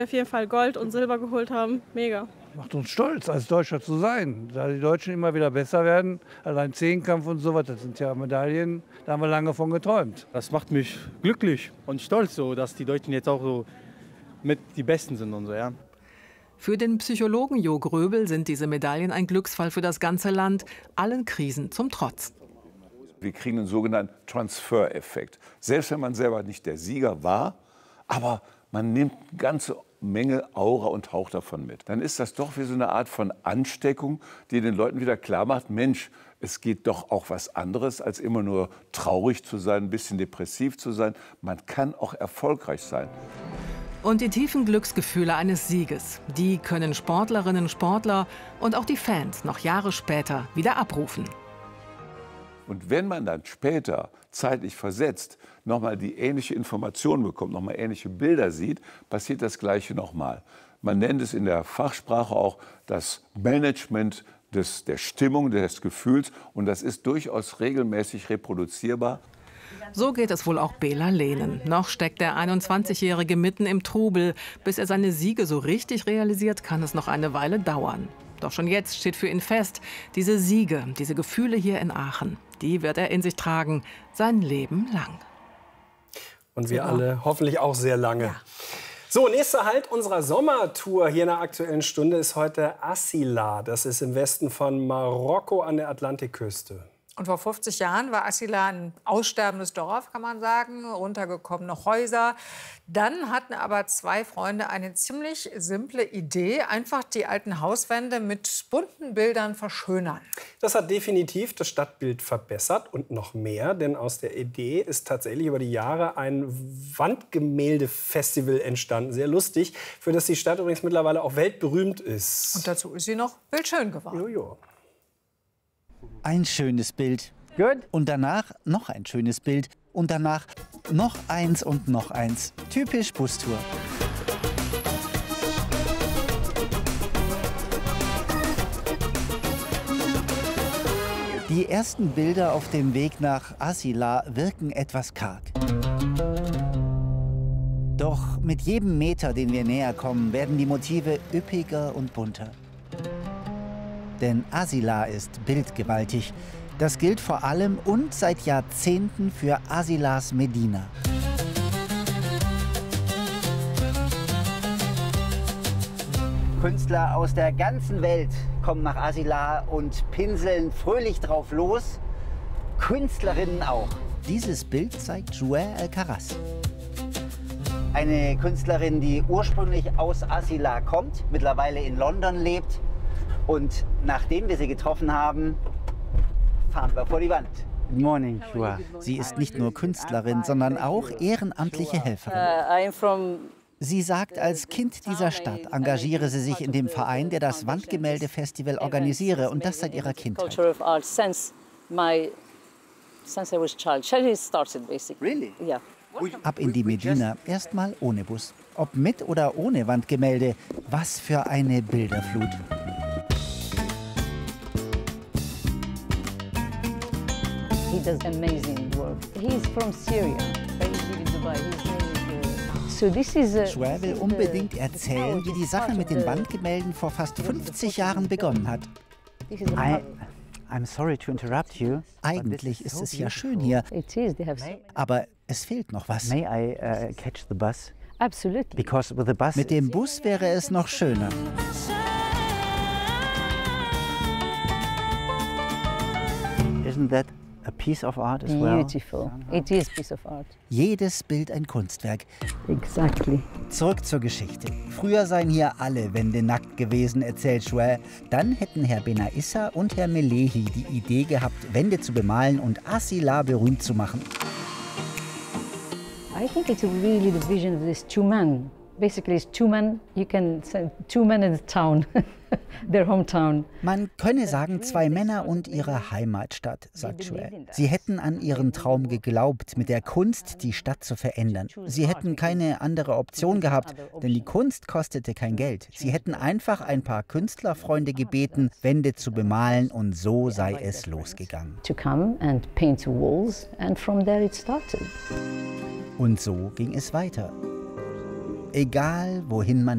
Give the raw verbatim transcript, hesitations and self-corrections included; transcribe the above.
Auf jeden Fall Gold und Silber geholt haben, mega. Macht uns stolz, als Deutscher zu sein. Da die Deutschen immer wieder besser werden, allein Zehnkampf und so was, das sind ja Medaillen, da haben wir lange von geträumt. Das macht mich glücklich und stolz, so, dass die Deutschen jetzt auch so mit die Besten sind und so, ja. Für den Psychologen Jo Gröbel sind diese Medaillen ein Glücksfall für das ganze Land, allen Krisen zum Trotz. Wir kriegen einen sogenannten Transfer-Effekt. Selbst wenn man selber nicht der Sieger war, aber man nimmt eine ganze Menge Aura und Hauch davon mit. Dann ist das doch wie so eine Art von Ansteckung, die den Leuten wieder klar macht, Mensch, es geht doch auch was anderes, als immer nur traurig zu sein, ein bisschen depressiv zu sein. Man kann auch erfolgreich sein. Und die tiefen Glücksgefühle eines Sieges, die können Sportlerinnen, Sportler und auch die Fans noch Jahre später wieder abrufen. Und wenn man dann später, zeitlich versetzt, nochmal die ähnliche Information bekommt, nochmal ähnliche Bilder sieht, passiert das Gleiche nochmal. Man nennt es in der Fachsprache auch das Management des, der Stimmung, des Gefühls. Und das ist durchaus regelmäßig reproduzierbar. So geht es wohl auch Bela Lehnen. Noch steckt der einundzwanzigjährige mitten im Trubel. Bis er seine Siege so richtig realisiert, kann es noch eine Weile dauern. Doch schon jetzt steht für ihn fest, diese Siege, diese Gefühle hier in Aachen, die wird er in sich tragen, sein Leben lang. Und wir Super. alle hoffentlich auch sehr lange. Ja. So, nächster Halt unserer Sommertour hier in der Aktuellen Stunde ist heute Asila. Das ist im Westen von Marokko an der Atlantikküste. Und vor fünfzig Jahren war Asila ein aussterbendes Dorf, kann man sagen, runtergekommene Häuser. Dann hatten aber zwei Freunde eine ziemlich simple Idee, einfach die alten Hauswände mit bunten Bildern verschönern. Das hat definitiv das Stadtbild verbessert und noch mehr, denn aus der Idee ist tatsächlich über die Jahre ein Wandgemälde-Festival entstanden, sehr lustig, für das die Stadt übrigens mittlerweile auch weltberühmt ist. Und dazu ist sie noch bildschön geworden. Jojo. Ein schönes Bild. Good. Und danach noch ein schönes Bild. Und danach noch eins und noch eins. Typisch Bustour. Die ersten Bilder auf dem Weg nach Asila wirken etwas karg. Doch mit jedem Meter, den wir näher kommen, werden die Motive üppiger und bunter. Denn Asila ist bildgewaltig. Das gilt vor allem und seit Jahrzehnten für Asilas Medina. Künstler aus der ganzen Welt kommen nach Asila und pinseln fröhlich drauf los. Künstlerinnen auch. Dieses Bild zeigt Jouer Alcaraz. Eine Künstlerin, die ursprünglich aus Asila kommt, mittlerweile in London lebt. Und nachdem wir sie getroffen haben, fahren wir vor die Wand. Good morning, Joa. Sie ist nicht nur Künstlerin, sondern auch ehrenamtliche Helferin. Sie sagt, als Kind dieser Stadt engagiere sie sich in dem Verein, der das Wandgemälde-Festival organisiere, und das seit ihrer Kindheit. Ab in die Medina, erstmal ohne Bus. Ob mit oder ohne Wandgemälde, was für eine Bilderflut. He does amazing work. He's from Syria, but he lives in Dubai. His name is, uh, so this is a, Jouer will unbedingt erzählen, wie die Sache mit den Wandgemälden vor fast fünfzig Jahren begonnen hat. I, I'm sorry to interrupt you. Eigentlich ist es ja schön hier, It is. They have so aber es fehlt noch was. May I uh, catch the bus? absolutely. Because with the bus, Mit dem Bus wäre es noch schöner. isn't that a piece of art as well? Beautiful. It is a piece of art. Jedes Bild ein Kunstwerk. Exactly. Zurück zur Geschichte. Früher seien hier alle Wände nackt gewesen, erzählt Jouer. Dann hätten Herr Benaissa und Herr Melehi die Idee gehabt, Wände zu bemalen und Asila berühmt zu machen. I think it's really the vision of these two men. Basically, it's two men. You can say two men in the town, their hometown. Man könne sagen, zwei Männer und ihre Heimatstadt, sagt Jouer. Sie hätten an ihren Traum geglaubt, mit der Kunst die Stadt zu verändern. Sie hätten keine andere Option gehabt, denn die Kunst kostete kein Geld. Sie hätten einfach ein paar Künstlerfreunde gebeten, Wände zu bemalen, und so sei es losgegangen. To come and paint the walls, and from there it started. Und so ging es weiter. Egal, wohin man